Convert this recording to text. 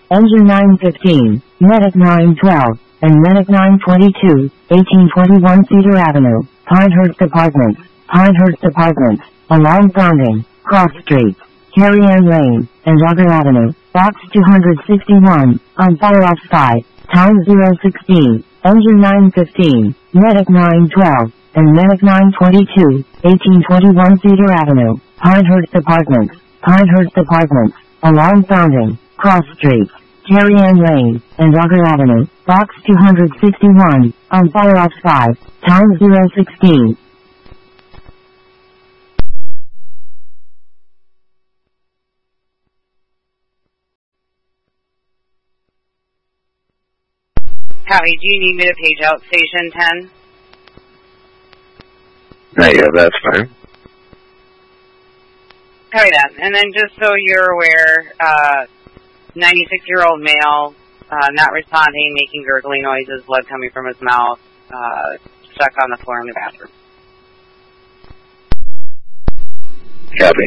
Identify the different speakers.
Speaker 1: Engine 915, Medic 912, and Medic 922, 1821 Cedar Avenue, Pinehurst Apartments, Pinehurst Apartments, alarm sounding, cross streets, Carrie Ann Lane, and Duggar Avenue, box 261, on fire off sky, time 016, engine 915, Medic 912, and Medic 922, 1821 Cedar Avenue, Pinehurst Apartments, Pinehurst Apartments, alarm sounding, cross streets, Carrie Ann Lane, and Duggar Avenue, box 261, on fire off sky, time 016.
Speaker 2: Howie, do you need me to page out Station 10?
Speaker 3: Yeah, that's fine.
Speaker 2: Copy that. And then just so you're aware, 96-year-old male, not responding, making gurgling noises, blood coming from his mouth, stuck on the floor in the bathroom.
Speaker 3: Copy.